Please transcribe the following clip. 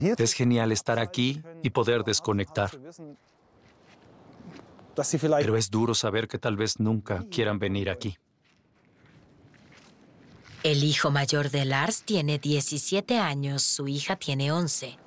Es genial estar aquí y poder desconectar, pero es duro saber que tal vez nunca quieran venir aquí. El hijo mayor de Lars tiene 17 años, su hija tiene 11.